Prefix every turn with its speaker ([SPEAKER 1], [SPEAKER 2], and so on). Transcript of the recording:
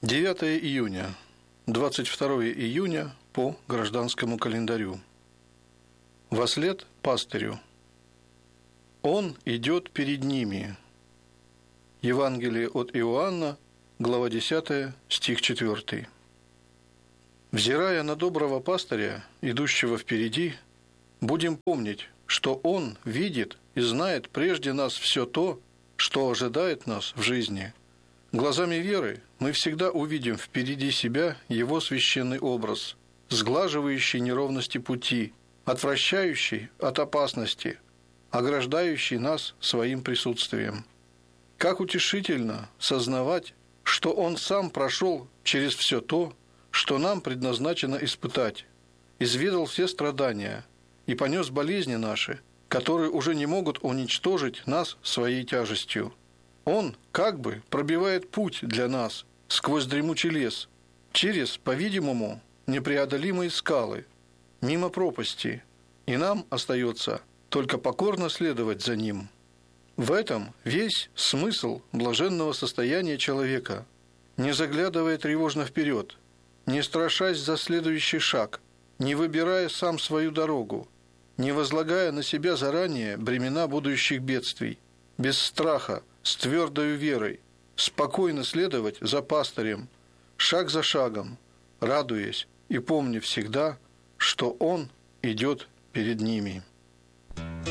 [SPEAKER 1] 9 июня, 22 июня по гражданскому календарю. Вослед пастырю. Он идет перед ними. Евангелие от Иоанна, глава 10, стих 4. Взирая на доброго пастыря, идущего впереди, будем помнить, что он видит и знает прежде нас все то, что ожидает нас в жизни. Глазами веры мы всегда увидим впереди себя его священный образ, сглаживающий неровности пути, отвращающий от опасности, ограждающий нас своим присутствием. Как утешительно сознавать, что он сам прошел через все то, что нам предназначено испытать, изведал все страдания и понес болезни наши, которые уже не могут уничтожить нас своей тяжестью. Он как бы пробивает путь для нас сквозь дремучий лес, через, по-видимому, непреодолимые скалы, мимо пропасти, и нам остается только покорно следовать за ним. В этом весь смысл блаженного состояния человека, не заглядывая тревожно вперед, не страшась за следующий шаг, не выбирая сам свою дорогу, не возлагая на себя заранее бремена будущих бедствий, без страха, с твердою верой, спокойно следовать за пастырем, шаг за шагом, радуясь и помня всегда, что он идет перед ними.